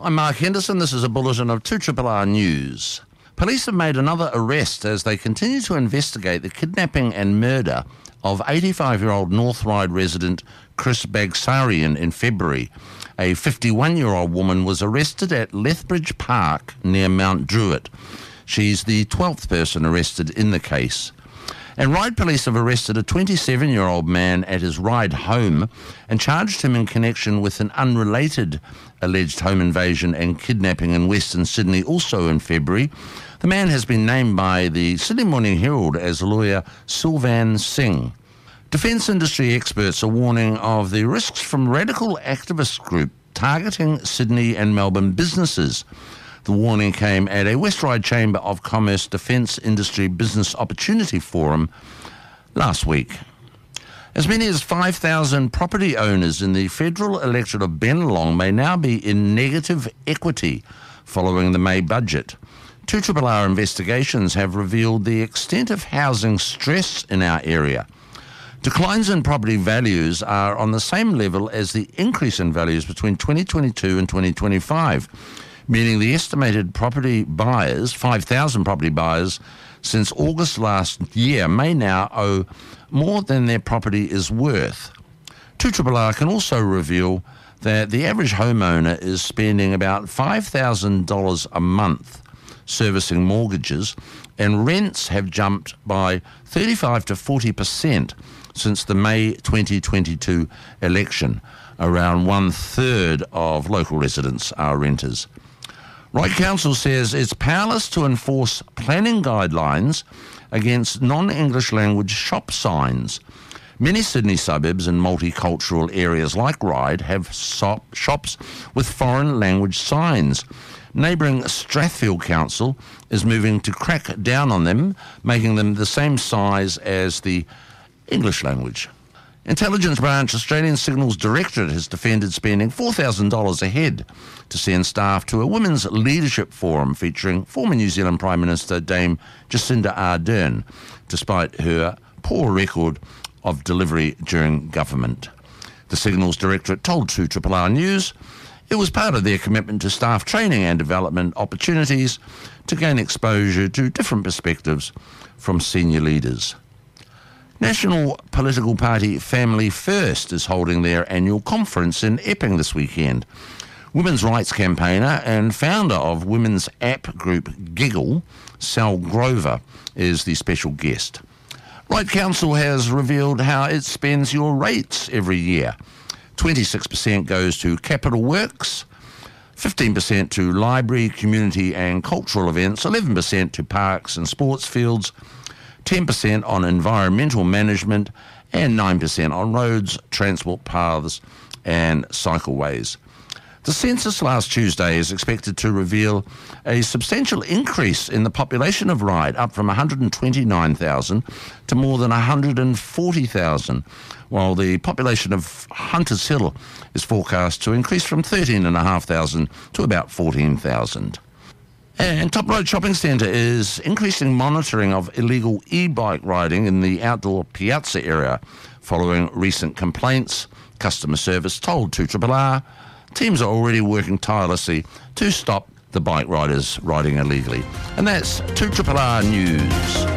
I'm Mark Henderson. This is a bulletin of 2RRR News. Police have made another arrest as they continue to investigate the kidnapping and murder of 85-year-old North Ryde resident Chris Bagsarian in February. A 51-year-old woman was arrested at Lethbridge Park near Mount Druitt. She's the 12th person arrested in the case. And Ryde police have arrested a 27-year-old man at his Ryde home and charged him in connection with an unrelated alleged home invasion and kidnapping in Western Sydney, also in February. The man has been named by the Sydney Morning Herald as lawyer Sylvan Singh. Defence industry experts are warning of the risks from radical activist group targeting Sydney and Melbourne businesses. The warning came at a West Ryde Chamber of Commerce Defence Industry Business Opportunity Forum last week. As many as 5,000 property owners in the federal electorate of Bennelong may now be in negative equity following the May budget. 2RRR investigations have revealed the extent of housing stress in our area. Declines in property values are on the same level as the increase in values between 2022 and 2025, meaning the estimated property buyers, 5,000 property buyers, since August last year may now owe more than their property is worth. 2RRR can also reveal that the average homeowner is spending about $5,000 a month servicing mortgages, and rents have jumped by 35 to 40% since the May 2022 election. Around 1/3 of local residents are renters. Ryde Council says it's powerless to enforce planning guidelines against non-English language shop signs. Many Sydney suburbs and multicultural areas like Ryde have shops with foreign language signs. Neighbouring Strathfield Council is moving to crack down on them, making them the same size as the English language. Intelligence Branch Australian Signals Directorate has defended spending $4,000 a head to send staff to a women's leadership forum featuring former New Zealand Prime Minister Dame Jacinda Ardern, despite her poor record of delivery during government. The Signals Directorate told 2RRR News it was part of their commitment to staff training and development opportunities to gain exposure to different perspectives from senior leaders. National political party Family First is holding their annual conference in Epping this weekend. Women's rights campaigner and founder of women's app group Giggle, Sal Grover, is the special guest. Ryde Council has revealed how it spends your rates every year. 26% goes to capital works, 15% to library, community and cultural events, 11% to parks and sports fields, 10% on environmental management, and 9% on roads, transport paths and cycleways. The census last Tuesday is expected to reveal a substantial increase in the population of Ryde, up from 129,000 to more than 140,000, while the population of Hunters Hill is forecast to increase from 13,500 to about 14,000. And Top Road Shopping Centre is increasing monitoring of illegal e-bike riding in the outdoor piazza area following recent complaints. Customer service told 2RRR teams are already working tirelessly to stop the bike riders riding illegally. And that's 2RRR News.